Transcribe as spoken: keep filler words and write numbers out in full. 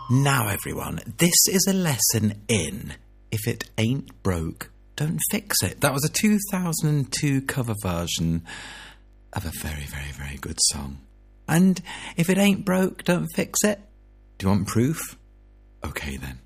Now, everyone, this is a lesson in If It Ain't Broke, Don't Fix It. That was a two thousand two cover version of a very, very, very good song. And if it ain't broke, don't fix it. Do you want proof? Okay, then.